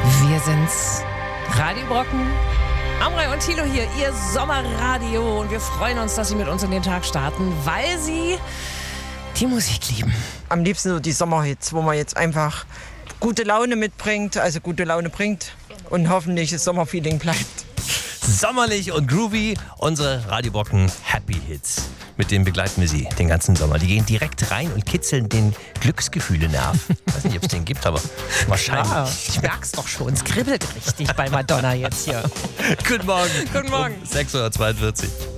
Wir sind's. Radio Brocken. Amrei und Thilo hier, ihr Sommerradio. Und wir freuen uns, dass Sie mit uns in den Tag starten, weil Sie die Musik lieben. Am liebsten so die Sommerhits, wo man jetzt einfach gute Laune mitbringt, also gute Laune bringt und hoffentlich das Sommerfeeling bleibt. Sommerlich und groovy, unsere Radio Brocken Happy Hits. Mit denen begleiten wir Sie den ganzen Sommer. Die gehen direkt rein und kitzeln den Glücksgefühle-Nerv. Ich weiß nicht, ob es den gibt, aber wahrscheinlich. Ah, ich merk's doch schon, es kribbelt richtig bei Madonna jetzt hier. Guten Morgen. Guten Morgen. Um 6:42 Uhr.